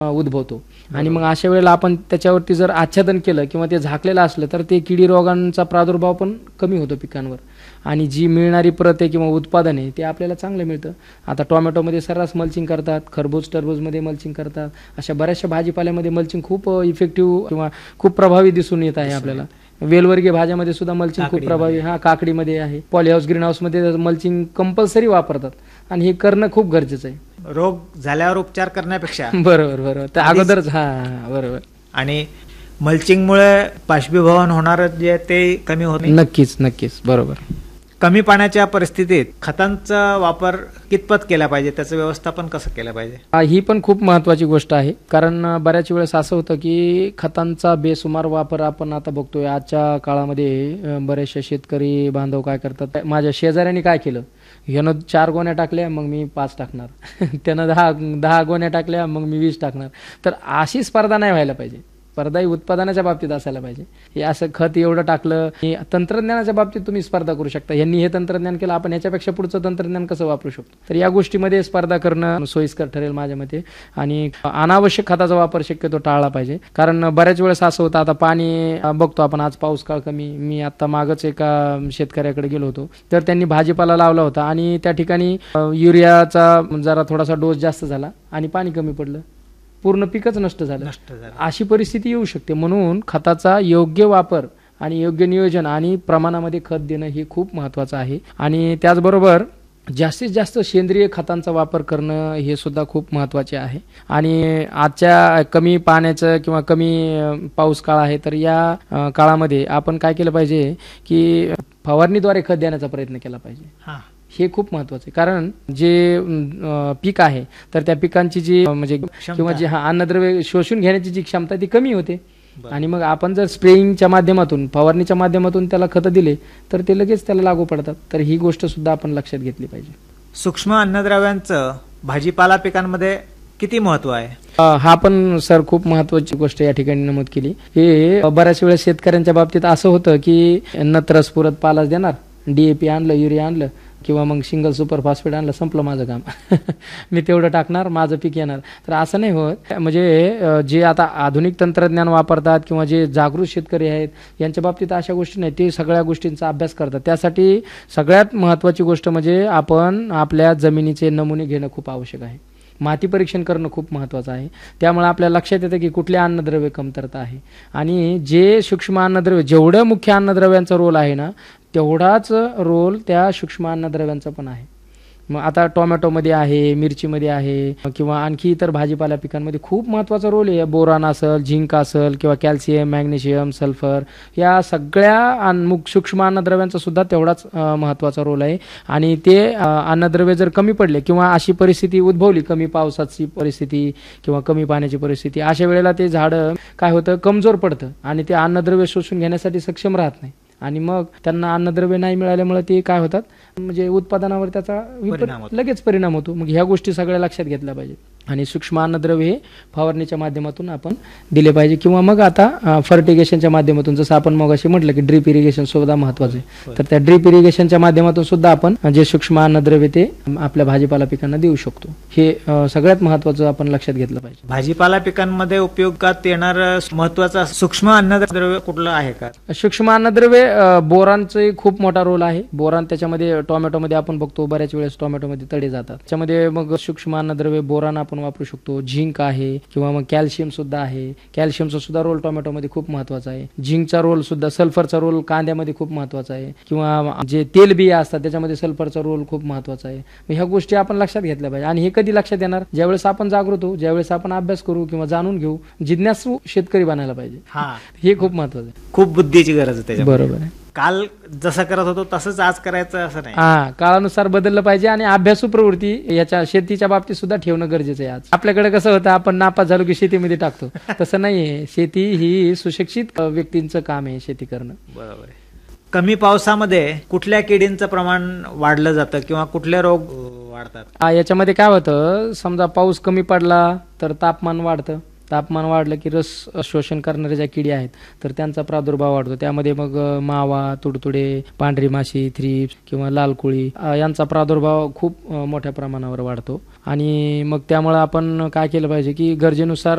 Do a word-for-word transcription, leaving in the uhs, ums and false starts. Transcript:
उद्भवतो. आणि मग अशा वेळेला आपण त्याच्यावरती जर आच्छादन केलं किंवा ते झाकलेलं असलं तर ते किडी रोगांचा प्रादुर्भाव पण कमी होतो पिकांवर आणि जी मिळणारी प्रत आहे किंवा उत्पादन आहे ते आपल्याला चांगलं मिळतं. आता टोमॅटोमध्ये सर्रास मल्चिंग करतात, खरबूज टरबूजमध्ये मल्चिंग करतात, अशा बऱ्याचशा भाजीपाल्यामध्ये मल्चिंग खूप इफेक्टिव्ह किंवा खूप प्रभावी दिसून येत आहे आपल्याला. वेलवर्गीय भाज्यामध्ये सुद्धा मल्चिंग खूप प्रभावी, हा काकडीमध्ये आहे. पॉलीहाऊस ग्रीन हाऊसमध्ये मल्चिंग कंपल्सरी वापरतात आणि हे करणं खूप गरजेचं आहे. रोग झाल्यावर उपचार करण्यापेक्षा. बरोबर बरोबर तर अगोदरच. हा बरोबर. आणि मल्चिंगमुळे बाष्पीभवन होणार जे ते कमी होत. नक्कीच नक्कीच बरोबर. कमी पाण्याच्या परिस्थितीत खतांचा वापर कितपत केला पाहिजे, त्याचं व्यवस्थापन कसं केलं पाहिजे? ही पण खूप महत्वाची गोष्ट आहे. कारण बऱ्याच वेळेस असं होतं की खतांचा बेसुमार वापर आपण आता बघतोय आजच्या काळामध्ये. बरेचसे शेतकरी बांधव काय करतात, माझ्या शेजाऱ्यांनी काय केलं, ह्यानं चार गोण्या टाकल्या मग मी पाच टाकणार, त्यानं दहा दहा गोण्या टाकल्या मग मी वीस टाकणार. तर अशी स्पर्धा नाही व्हायला पाहिजे. स्पर्धा ही उत्पादनाच्या बाबतीत असायला पाहिजे. हे असं खत एवढं टाकलं, तंत्रज्ञानाच्या बाबतीत तुम्ही स्पर्धा करू शकता. यांनी हे तंत्रज्ञान केलं, आपण ह्याच्यापेक्षा पुढचं तंत्रज्ञान कसं वापरू शकतो. तर या गोष्टीमध्ये स्पर्धा करणं सोयीस्कर ठरेल माझ्या मते. आणि अनावश्यक खताचा वापर शक्यतो टाळला पाहिजे. कारण बऱ्याच वेळेस असं होतं, आता पाणी बघतो आपण, आज पाऊस काळ कमी. मी आता मागच एका शेतकऱ्याकडे गेलो होतो, तर त्यांनी भाजीपाला लावला होता आणि त्या ठिकाणी युरियाचा जरा थोडासा डोस जास्त झाला आणि पाणी कमी पडलं, पूर्ण पिकच नष्ट झालं. अशी परिस्थिती येऊ शकते. म्हणून खताचा योग्य वापर आणि योग्य नियोजन आणि प्रमाणामध्ये खत देणं हे खूप महत्वाचं आहे. आणि त्याचबरोबर जास्तीत जास्त सेंद्रिय खतांचा वापर करणं हे सुद्धा खूप महत्वाचे आहे. आणि आजच्या कमी पाण्याचं किंवा कमी पाऊस काळ आहे, तर या काळामध्ये आपण काय केलं पाहिजे की फवारणीद्वारे खत देण्याचा प्रयत्न केला पाहिजे. हे खूप महत्वाचं आहे. कारण जे पीक आहे तर त्या पिकांची जी म्हणजे किंवा जे हा अन्नद्रव्य शोषून घेण्याची जी क्षमता ती कमी होते. आणि मग आपण जर स्प्रेइंगच्या माध्यमातून, फवारणीच्या माध्यमातून त्याला खत दिले तर ते लगेच त्याला लागू पडतात. तर ही गोष्ट सुद्धा आपण लक्षात घेतली पाहिजे. सूक्ष्म अन्नद्रव्यांचं भाजीपाला पिकांमध्ये किती महत्व आहे? हा पण सर खूप महत्वाची गोष्ट या ठिकाणी नमूद केली. हे बऱ्याच वेळेस शेतकऱ्यांच्या बाबतीत असं होतं की नत्रस पुरत पालाच देणार, डीएपी आणलं, युरिया आणलं किंवा मग सिंगल सुपर फॉस्फेट आणलं, संपलं माझं काम. मी तेवढं टाकणार, माझं पीक येणार. तर असं नाही होत. म्हणजे जे आता आधुनिक तंत्रज्ञान वापरतात किंवा जे जागृत शेतकरी आहेत यांच्या बाबतीत अशा गोष्टी नाही, ते सगळ्या गोष्टींचा अभ्यास करतात. त्यासाठी सगळ्यात महत्वाची गोष्ट म्हणजे आपण आपल्या जमिनीचे नमुने घेणं खूप आवश्यक आहे. माती परीक्षण करणं खूप महत्त्वाचं आहे. त्यामुळे आपल्याला लक्षात येतं की कुठले अन्नद्रव्य कमतरता आहे. आणि जे सूक्ष्म अन्नद्रव्य, जेवढं मुख्य अन्नद्रव्यांचा रोल आहे ना तेवढाच रोल त्या सूक्ष्म अन्नद्रव्यांचा पण आहे. मग आता टोमॅटोमध्ये आहे, मिरचीमध्ये आहे किंवा आणखी इतर भाजीपाला पिकांमध्ये खूप महत्त्वाचा रोल आहे. बोरान असेल, झिंक असेल किंवा कॅल्शियम, मॅग्नेशियम, सल्फर या सगळ्या सूक्ष्म अन्नद्रव्यांचा सुद्धा तेवढाच महत्त्वाचा रोल आहे. आणि ते अन्नद्रव्य जर कमी पडले किंवा अशी परिस्थिती उद्भवली, कमी पावसाची परिस्थिती किंवा कमी पाण्याची परिस्थिती, अशा वेळेला ते झाडं काय होतं, कमजोर पडतं आणि ते अन्नद्रव्य शोषून घेण्यासाठी सक्षम राहत नाही. आणि मग त्यांना अन्नद्रव्य नाही मिळाल्यामुळे ते काय होतात, म्हणजे उत्पादनावर त्याचा लगेच परिणाम होतो. मग ह्या गोष्टी सगळ्या लक्षात घेतल्या पाहिजेत. आणि सूक्ष्म अन्नद्रव्य हे फवारणीच्या माध्यमातून आपण दिले पाहिजे किंवा मग आता फर्टिगेशनच्या माध्यमातून, जसं आपण मग अशी म्हटलं की ड्रीप इरिगेशन सुद्धा महत्वाचं आहे. तर त्या ड्रीप इरिगेशनच्या माध्यमातून सुद्धा आपण जे सूक्ष्म अन्नद्रव्य ते आपल्या भाजीपाला पिकांना देऊ शकतो. हे सगळ्यात महत्वाचं आपण लक्षात घेतलं पाहिजे. भाजीपाला पिकांमध्ये उपयोगात येणार महत्वाचा सूक्ष्म अन्नद्रव्य कुठलं आहे का? सूक्ष्म अन्नद्रव्य बोरानचे खूप मोठा रोल आहे. बोरान त्याच्यामध्ये टोमॅटोमध्ये आपण बघतो बऱ्याच वेळेस टोमॅटोमध्ये तडे जातात. त्याच्यामध्ये मग सूक्ष्म अन्नद्रव्य बोरान आपण वापरू शकतो. झिंक आहे किंवा मग कॅल्शियम सुद्धा आहे. कॅल्शियमचा सुद्धा रोल टोमॅटोमध्ये खूप महत्वाचा आहे. झिंकचा रोल सुद्धा, सल्फरचा रोल कांद्यामध्ये खूप महत्वाचा आहे. किंवा जे तेलबिया असतात त्याच्यामध्ये सल्फरचा रोल खूप महत्वाचा आहे. ह्या गोष्टी आपण लक्षात घेतल्या पाहिजे. आणि हे कधी लक्षात येणार, ज्यावेळेस आपण जागृत होऊ, ज्यावेळेस आपण अभ्यास करू किंवा जाणून घेऊ, जिज्ञासू शेतकरी बनायला पाहिजे. हे खूप महत्वाचं आहे. खूप बुद्धीची गरज आहे. बरोबर आहे. काल जसं करत होतो तसंच आज करायचं असं नाही. हा, काळानुसार बदललं पाहिजे. आणि अभ्यासू प्रवृत्ती याच्या शेतीच्या बाबतीत सुद्धा ठेवणं गरजेचं आहे. आज आपल्याकडे कसं होतं, आपण नापास झालो की शेतीमध्ये टाकतो, तसं नाहीये. शेती ही सुशिक्षित व्यक्तींचं काम आहे, शेती करणं. बरोबर आहे. कमी पावसामध्ये कुठल्या किडींचं प्रमाण वाढलं जातं किंवा कुठले रोग वाढतात? याच्यामध्ये काय होतं, समजा पाऊस कमी पडला तर तापमान वाढतं. तापमान वाढलं की रस शोषण करणाऱ्या ज्या किडी आहेत तर त्यांचा प्रादुर्भाव वाढतो. त्यामध्ये मग मावा, तुडतुडे, पांढरी माशी, थ्रिप्स किंवा लाल कोळी यांचा प्रादुर्भाव खूप मोठ्या प्रमाणावर वाढतो. आणि मग त्यामुळे आपण काय केलं पाहिजे की गरजेनुसार